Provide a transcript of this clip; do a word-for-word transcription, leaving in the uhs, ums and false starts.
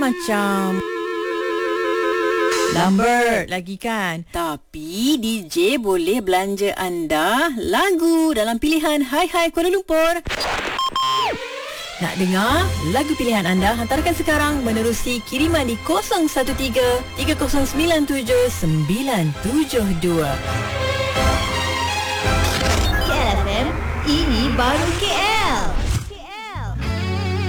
Macam Lambert lagi kan. Tapi D J boleh belanja anda lagu dalam pilihan Hai Hai Kuala Lumpur. Nak dengar lagu pilihan anda? Hantarkan sekarang menerusi kiriman di kosong satu tiga tiga kosong sembilan tujuh sembilan tujuh dua. K L F M, ini baru K L.